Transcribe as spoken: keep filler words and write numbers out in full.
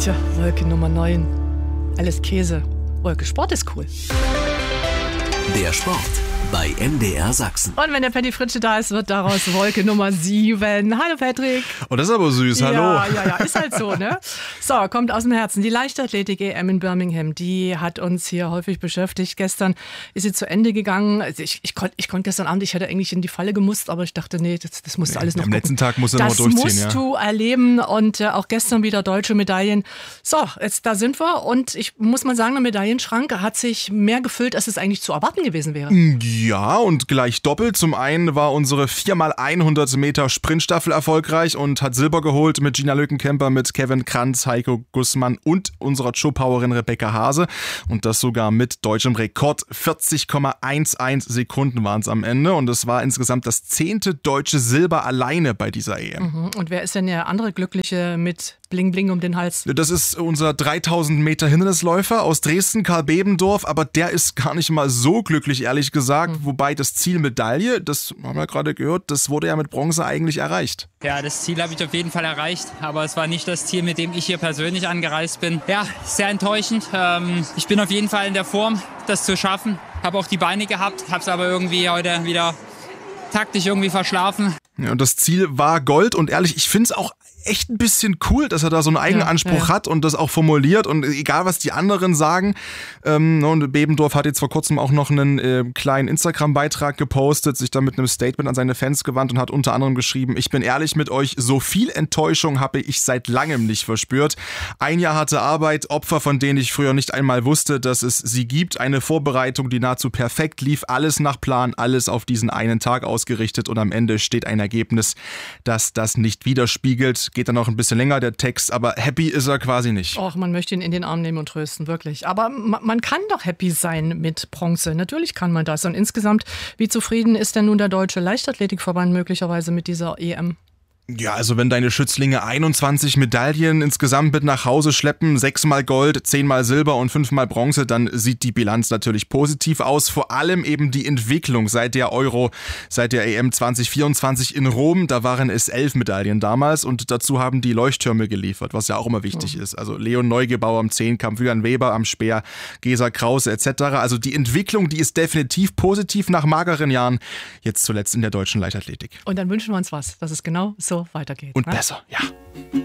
Tja, Wolke Nummer neun. Alles Käse. Wolke Sport ist cool. Der Sport bei M D R Sachsen. Und wenn der Patty Fritsche da ist, wird daraus Wolke Nummer sieben. Hallo Patrick. Oh, das ist aber süß, hallo. Ja, ja, ja, ist halt so, ne? So, kommt aus dem Herzen. Die Leichtathletik-E M in Birmingham, die hat uns hier häufig beschäftigt. Gestern ist sie zu Ende gegangen. Also ich, ich konnte ich konnt gestern Abend, ich hätte eigentlich in die Falle gemusst, aber ich dachte, nee, das, das musst du Nee, alles noch am gucken. letzten Tag musst du noch Das durchziehen, musst ja. du erleben und äh, auch gestern wieder deutsche Medaillen. So, jetzt da sind wir und ich muss mal sagen, der Medaillenschrank hat sich mehr gefüllt, als es eigentlich zu erwarten gewesen wäre. Ja, und gleich doppelt. Zum einen war unsere vier mal hundert Meter Sprintstaffel erfolgreich und hat Silber geholt mit Gina Lückenkämper, mit Kevin Kranz, Heiko Gussmann und unserer Joe-Powerin Rebecca Hase. Und das sogar mit deutschem Rekord. vierzig Komma elf Sekunden waren es am Ende. Und es war insgesamt das zehnte deutsche Silber alleine bei dieser E M. Und wer ist denn der andere Glückliche mit Bling Bling um den Hals? Das ist unser dreitausend Meter Hindernisläufer aus Dresden, Karl Bebendorf, aber der ist gar nicht mal so glücklich, ehrlich gesagt. Mhm. Wobei das Ziel Medaille, das haben wir gerade gehört, das wurde ja mit Bronze eigentlich erreicht. Ja, das Ziel habe ich auf jeden Fall erreicht, aber es war nicht das Ziel, mit dem ich hier persönlich angereist bin. Ja, sehr enttäuschend. Ähm, ich bin auf jeden Fall in der Form, das zu schaffen. Habe auch die Beine gehabt, habe es aber irgendwie heute wieder taktisch irgendwie verschlafen. Ja, und das Ziel war Gold und ehrlich, ich finde es auch echt ein bisschen cool, dass er da so einen eigenen ja, Anspruch ja. hat und das auch formuliert und egal, was die anderen sagen. Ähm, und Bebendorf hat jetzt vor kurzem auch noch einen äh, kleinen Instagram-Beitrag gepostet, sich dann mit einem Statement an seine Fans gewandt und hat unter anderem geschrieben, ich bin ehrlich mit euch, so viel Enttäuschung habe ich seit langem nicht verspürt. Ein Jahr harte Arbeit, Opfer, von denen ich früher nicht einmal wusste, dass es sie gibt, eine Vorbereitung, die nahezu perfekt lief, alles nach Plan, alles auf diesen einen Tag ausgerichtet und am Ende steht ein Ergebnis, das das nicht widerspiegelt. Geht dann noch ein bisschen länger, der Text, aber happy ist er quasi nicht. Och, man möchte ihn in den Arm nehmen und trösten, wirklich. Aber ma- man kann doch happy sein mit Bronze. Natürlich kann man das. Und insgesamt, wie zufrieden ist denn nun der Deutsche Leichtathletikverband möglicherweise mit dieser E M? Ja, also wenn deine Schützlinge einundzwanzig Medaillen insgesamt mit nach Hause schleppen, sechsmal Gold, zehnmal Silber und fünfmal Bronze, dann sieht die Bilanz natürlich positiv aus. Vor allem eben die Entwicklung seit der Euro, seit der E M zwanzig vierundzwanzig in Rom, da waren es elf Medaillen damals und dazu haben die Leuchttürme geliefert, was ja auch immer wichtig mhm. ist. Also Leon Neugebauer am Zehnkampf, Julian Weber am Speer, Gesa Krause et cetera. Also die Entwicklung, die ist definitiv positiv nach mageren Jahren, jetzt zuletzt in der deutschen Leichtathletik. Und dann wünschen wir uns was, dass es genau so weitergeht. Und ne? besser, ja.